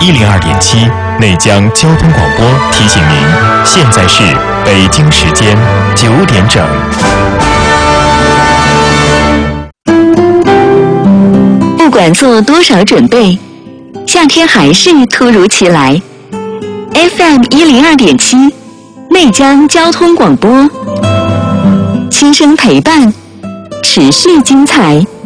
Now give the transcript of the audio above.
102.7内江交通广播提醒您，现在是北京时间9点整。 不管做多少准备，夏天还是突如其来。FM 102.7内江交通广播，轻声陪伴，持续精彩。